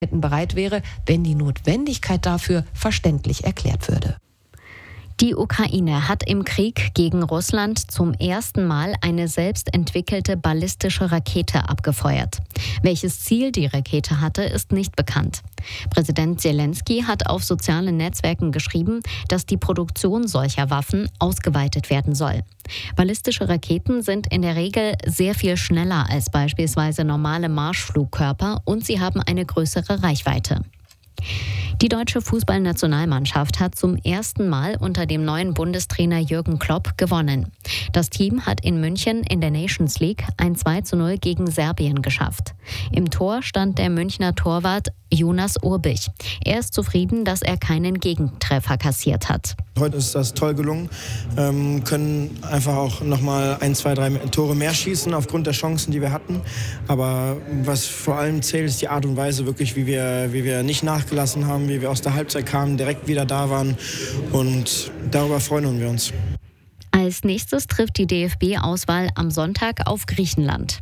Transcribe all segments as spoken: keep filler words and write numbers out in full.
bereit wäre, wenn die Notwendigkeit dafür verständlich erklärt würde. Die Ukraine hat im Krieg gegen Russland zum ersten Mal eine selbst entwickelte ballistische Rakete abgefeuert. Welches Ziel die Rakete hatte, ist nicht bekannt. Präsident Zelensky hat auf sozialen Netzwerken geschrieben, dass die Produktion solcher Waffen ausgeweitet werden soll. Ballistische Raketen sind in der Regel sehr viel schneller als beispielsweise normale Marschflugkörper und sie haben eine größere Reichweite. Die deutsche Fußballnationalmannschaft hat zum ersten Mal unter dem neuen Bundestrainer Jürgen Klopp gewonnen. Das Team hat in München in der Nations League ein zwei zu null gegen Serbien geschafft. Im Tor stand der Münchner Torwart Jonas Urbich. Er ist zufrieden, dass er keinen Gegentreffer kassiert hat. Heute ist das toll gelungen, ähm, können einfach auch nochmal ein, zwei, drei Tore mehr schießen aufgrund der Chancen, die wir hatten. Aber was vor allem zählt, ist die Art und Weise wirklich, wie wir, wie wir nicht nachgelassen haben, wie wir aus der Halbzeit kamen, direkt wieder da waren und darüber freuen wir uns. Als nächstes trifft die D F B-Auswahl am Sonntag auf Griechenland.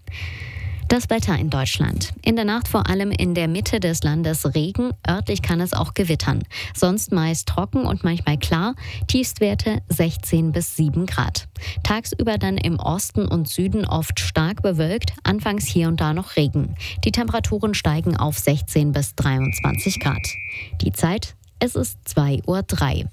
Das Wetter in Deutschland. In der Nacht vor allem in der Mitte des Landes Regen, örtlich kann es auch gewittern. Sonst meist trocken und manchmal klar, Tiefstwerte sechzehn bis sieben Grad. Tagsüber dann im Osten und Süden oft stark bewölkt, anfangs hier und da noch Regen. Die Temperaturen steigen auf sechzehn bis dreiundzwanzig Grad. Die Zeit, es ist zwei Uhr drei.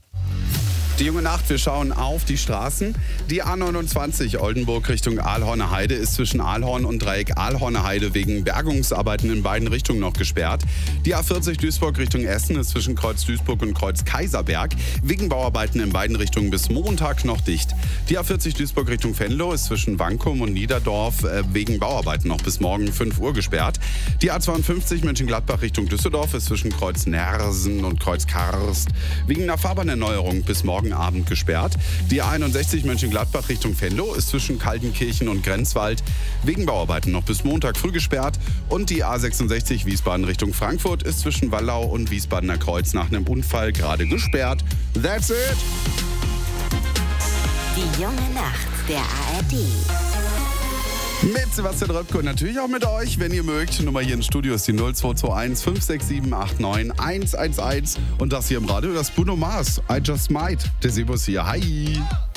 Die junge Nacht, wir schauen auf die Straßen. Die A neunundzwanzig Oldenburg Richtung Aalhorner Heide ist zwischen Aalhorn und Dreieck Aalhorner Heide wegen Bergungsarbeiten in beiden Richtungen noch gesperrt. Die A vierzig Duisburg Richtung Essen ist zwischen Kreuz Duisburg und Kreuz Kaiserberg wegen Bauarbeiten in beiden Richtungen bis Montag noch dicht. Die A vierzig Duisburg Richtung Venlo ist zwischen Wankum und Niederdorf wegen Bauarbeiten noch bis morgen fünf Uhr gesperrt. Die A zweiundfünfzig Mönchengladbach Richtung Düsseldorf ist zwischen Kreuz Nersen und Kreuz Karst wegen einer Fahrbahnerneuerung bis morgen Abend gesperrt. Die A einundsechzig Mönchengladbach Richtung Venlo ist zwischen Kaltenkirchen und Grenzwald wegen Bauarbeiten noch bis Montag früh gesperrt. Und die A sechsundsechzig Wiesbaden Richtung Frankfurt ist zwischen Wallau und Wiesbadener Kreuz nach einem Unfall gerade gesperrt. That's it! Die junge Nacht der A R D. Mit Sebastian Röpke und natürlich auch mit euch, wenn ihr mögt. Nummer hier im Studio ist die null zwei zwei eins fünf sechs sieben acht neun eins eins eins. Und das hier im Radio, das Bruno Mars. I Just Might. Der Sebus hier. Hi.